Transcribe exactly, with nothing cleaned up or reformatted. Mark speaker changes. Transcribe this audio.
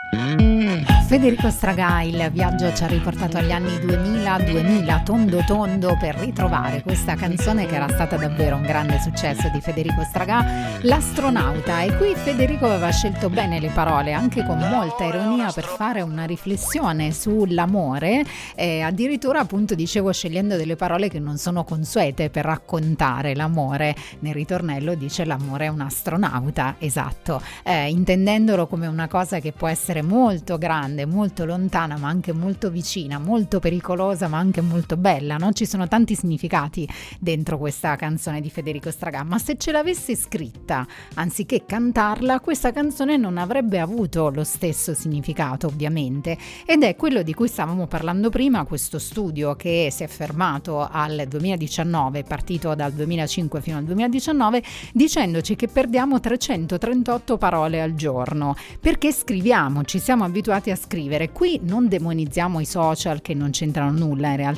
Speaker 1: Federico Stragà, il viaggio ci ha riportato agli anni duemila, duemila tondo tondo, per ritrovare questa canzone che era stata davvero un grande successo di Federico Stragà, L'astronauta. E qui Federico aveva scelto bene le parole, anche con molta ironia, per fare una riflessione sull'amore, e addirittura, appunto, dicevo, scegliendo delle parole che non sono consuete per raccontare l'amore. Nel ritornello dice: l'amore è un astronauta, esatto, eh, intendendolo come una cosa che può essere molto grande, molto lontana, ma anche molto vicina, molto pericolosa, ma anche molto bella, no? Ci sono tanti significati dentro questa canzone di Federico Stragà, ma se ce l'avesse scritta anziché cantarla, questa canzone non avrebbe avuto lo stesso significato, ovviamente, ed è quello di cui stavamo parlando prima, questo studio che si è fermato al duemiladiciannove, partito dal duemilacinque fino al duemiladiciannove, dicendoci che perdiamo trecentotrentotto parole al giorno, perché scriviamo, ci siamo abituati a scrivere. Qui non demonizziamo i social, che non c'entrano nulla in realtà,